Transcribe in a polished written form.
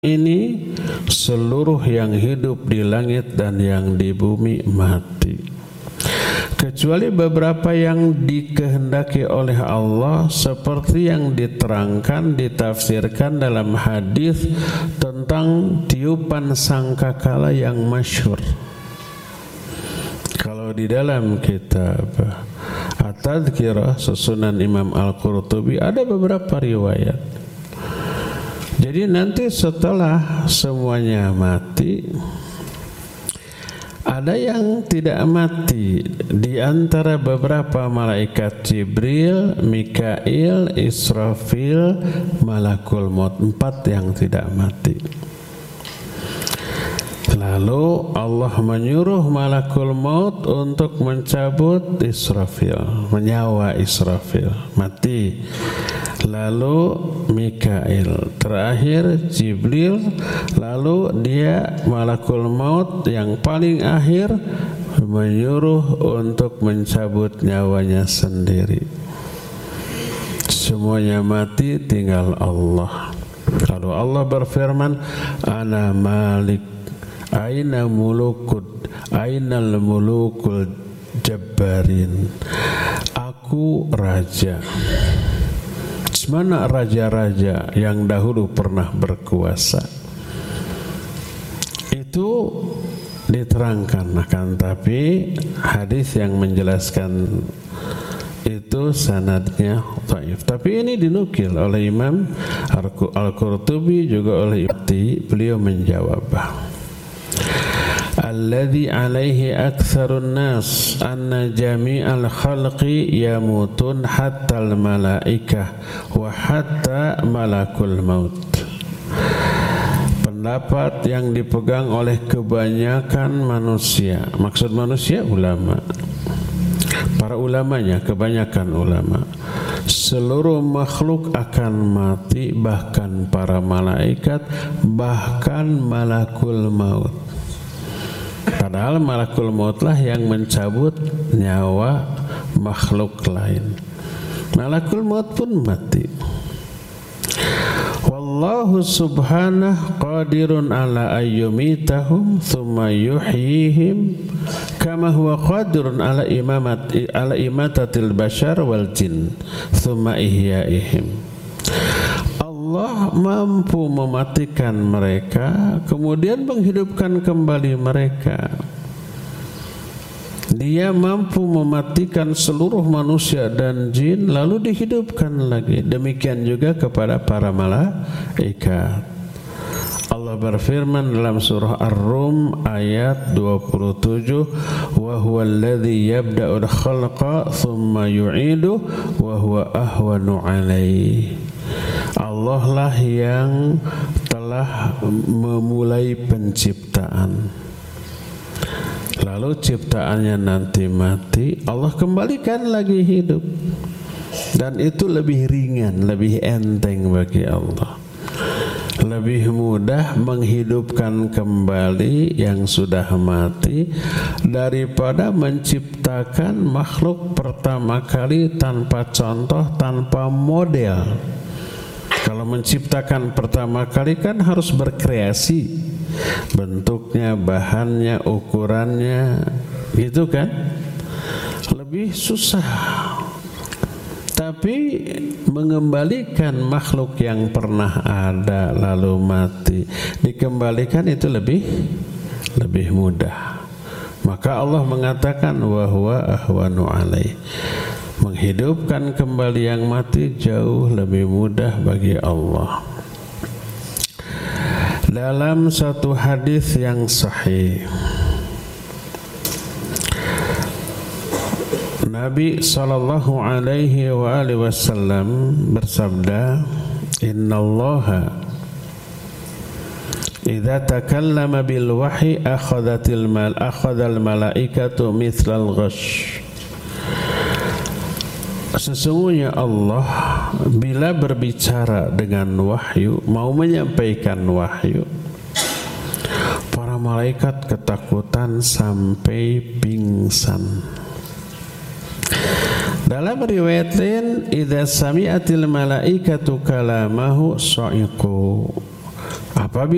ini seluruh yang hidup di langit dan yang di bumi mati, kecuali beberapa yang dikehendaki oleh Allah, seperti yang diterangkan, ditafsirkan dalam hadis tentang tiupan sangkakala yang masyhur. Kalau di dalam kitab At-Tadhkirah Susunan Imam Al-Qurtubi ada beberapa riwayat. Jadi nanti setelah semuanya mati, ada yang tidak mati di antara beberapa malaikat: Jibril, Mikail, Israfil, Malakul Maut. 4 yang tidak mati. Lalu Allah menyuruh Malakul Maut untuk mencabut Israfil, menyawa Israfil, mati. Lalu Mikail, terakhir Jibril, lalu dia Malakul Maut yang paling akhir menyuruh untuk mencabut nyawanya sendiri. Semuanya mati, tinggal Allah. Lalu Allah berfirman, Ana Malik, Ainal mulukul jabbarin. Aku raja. Mana raja-raja yang dahulu pernah berkuasa? Itu diterangkan, akan tapi hadis yang menjelaskan itu sanadnya dhaif. Tapi ini dinukil oleh Imam Al-Qurtubi juga oleh beliau menjawab, alladzi alaihi aktsarun nas anna jami'al khalqi yamutun hatta al malaikah wa hatta malakul maut. Pendapat yang dipegang oleh kebanyakan manusia, maksud manusia ulama, para ulamanya, kebanyakan ulama, seluruh makhluk akan mati, bahkan para malaikat, bahkan malakul maut. Padahal Malakul Mautlah yang mencabut nyawa makhluk lain. Malakul Maut pun mati. Wallahu subhanahu qadirun ala ayyumitahum thumma yuhyihim kama huwa qadirun ala imatatil bashar wal jin thumma ihyaihim. Allah mampu mematikan mereka, kemudian menghidupkan kembali mereka. Dia mampu mematikan seluruh manusia dan jin, lalu dihidupkan lagi. Demikian juga kepada para malaikat. Allah berfirman dalam surah Ar-Rum ayat 27, wa huwa alladhi yabda'ul khalqa thumma yu'idu wa huwa ahwanu 'alaihi. Allah lah yang telah memulai penciptaan, lalu ciptaannya nanti mati, Allah kembalikan lagi hidup, dan itu lebih ringan, lebih enteng bagi Allah. Lebih mudah menghidupkan kembali yang sudah mati daripada menciptakan makhluk pertama kali tanpa contoh, tanpa model. Kalau menciptakan pertama kali kan harus berkreasi, bentuknya, bahannya, ukurannya, gitu kan, lebih susah. Tapi mengembalikan makhluk yang pernah ada lalu mati, dikembalikan itu lebih mudah. Maka Allah mengatakan wa huwa ahwanu 'alaihi. Menghidupkan kembali yang mati jauh lebih mudah bagi Allah. Dalam satu hadis yang sahih, Nabi sallallahu alaihi wa alihi wasallam bersabda, "Innallaha idza takallama bil wahyi akhadhal malaikatu mithlal ghash." Sesungguhnya Allah bila berbicara dengan wahyu, mau menyampaikan wahyu, para malaikat ketakutan sampai pingsan. Dalam riwayat lain, idza sami'atil malaikatu kalamahu sa'iqu. Apabila